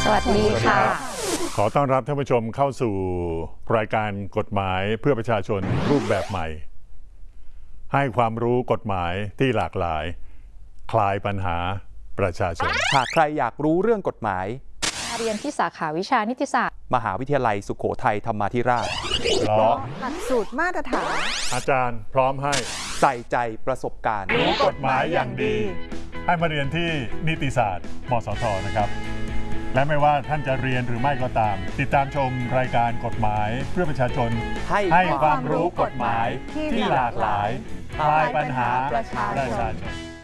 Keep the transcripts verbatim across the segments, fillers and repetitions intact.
สวัสดีค่ะขอต้อนรับท่านผู้ชมเข้าสู่รายการกฎหมายเพื่อประชาชนรูปแบบใหม่ให้ความรู้กฎหมายที่หลากหลายคลายปัญหาประชาชนหากใครอยากรู้เรื่องกฎหมายเรียนที่สาขาวิชานิติศาสตร์มหาวิทยาลัยสุโขทัยธรรมาธิราชเพราะหลักสูตรมาตรฐานอาจารย์พร้อมให้ใส่ใจประสบการณ์รู้กฎหมายอย่างดีให้มาเรียนที่นิติศาสตร์มสทนะครับและไม่ว่าท่านจะเรียนหรือไม่ก็ตามติดตามชมรายการกฎหมายเพื่อประชาชนให้ให้ความรู้กฎหมายที่หลากหลายคลายปัญหาประชาชน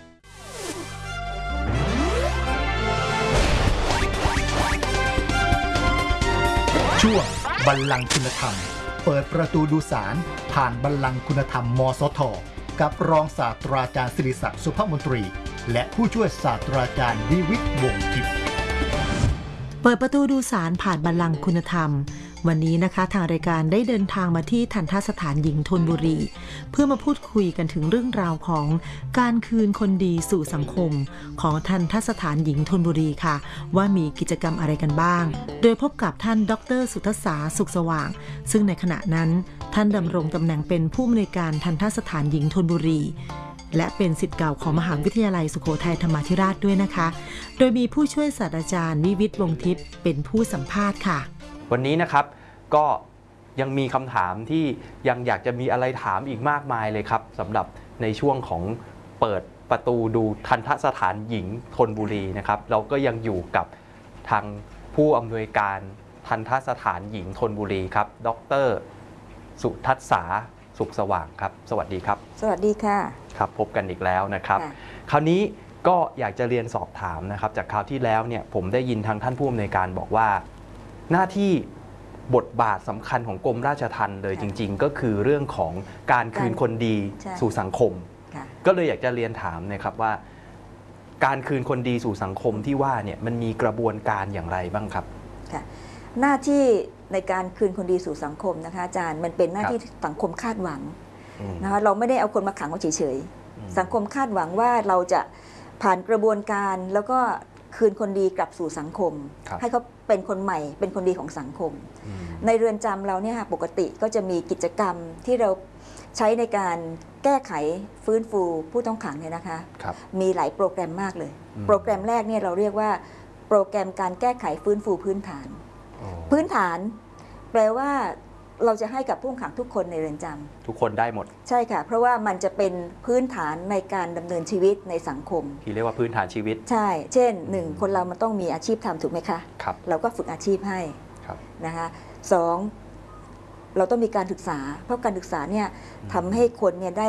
ช่วงบัลลังก์คุณธรรมเปิดประตูดูศาลผ่านบัลลังก์คุณธรรมมสทกับรองศาสตราจารย์ศิริศักดิ์สุภมนตรีและผู้ช่วยศาสตราจารย์วิวิตรวงศ์ทิพย์เปิดประตูดูศาลผ่านบัลลังก์คุณธรรมวันนี้นะคะทางรายการได้เดินทางมาที่ทัณฑสถานหญิงธนบุรีเพื่อมาพูดคุยกันถึงเรื่องราวของการคืนคนดีสู่สังคมของทัณฑสถานหญิงธนบุรีค่ะว่ามีกิจกรรมอะไรกันบ้างโดยพบกับท่านดร.สุทัศสาสุขสว่างซึ่งในขณะนั้นท่านดำรงตำแหน่งเป็นผู้อำนวยการทัณฑสถานหญิงธนบุรีและเป็นศิษย์เก่าของมหาวิทยาลัยสุโขทัยธรรมาธิราชด้วยนะคะโดยมีผู้ช่วยศาสตราจารย์วิวิตรวงศ์ทิพย์เป็นผู้สัมภาษณ์ค่ะวันนี้นะครับก็ยังมีคำถามที่ยังอยากจะมีอะไรถามอีกมากมายเลยครับสำหรับในช่วงของเปิดประตูดูทัณฑสถานหญิงธนบุรีนะครับเราก็ยังอยู่กับทางผู้อำนวยการทัณฑสถานหญิงธนบุรีครับดร.สุทัศสาสุขสว่างครับสวัสดีครับสวัสดีค่ะครับพบกันอีกแล้วนะครับคราวนี้ก็อยากจะเรียนสอบถามนะครับจากคราวที่แล้วเนี่ยผมได้ยินทางท่านผู้อำนวยการบอกว่าหน้าที่บทบาทสำคัญของกรมราชทัณฑ์เลยจริงๆก็คือเรื่องของการคืนคนดีสู่สังคมก็เลยอยากจะเรียนถามนะครับว่าการคืนคนดีสู่สังคมที่ว่าเนี่ยมันมีกระบวนการอย่างไรบ้างครับค่ะหน้าที่ในการคืนคนดีสู่สังคมนะคะอาจารย์มันเป็นหน้าที่สังคมคาดหวังนะคะเราไม่ได้เอาคนมาขังไว้เฉยๆสังคมคาดหวังว่าเราจะผ่านกระบวนการแล้วก็คืนคนดีกลับสู่สังคมให้เขาเป็นคนใหม่เป็นคนดีของสังคมในเรือนจำเราเนี่ยปกติก็จะมีกิจกรรมที่เราใช้ในการแก้ไขฟื้นฟูผู้ต้องขังเนี่ยนะคะมีหลายโปรแกรมมากเลยโปรแกรมแรกเนี่ยเราเรียกว่าโปรแกรมการแก้ไขฟื้นฟูพื้นฐานพื้นฐานแปลว่าเราจะให้กับผู้ต้องขังทุกคนในเรือนจำทุกคนได้หมดใช่ค่ะเพราะว่ามันจะเป็นพื้นฐานในการดำเนินชีวิตในสังคมที่เรียกว่าพื้นฐานชีวิตใช่เช่นหนึ่งคนเรามันต้องมีอาชีพทำถูกไหมคะครับเราก็ฝึกอาชีพให้นะคะสองเราต้องมีการศึกษาเพราะการศึกษาเนี่ยทำให้คนเนี่ยได้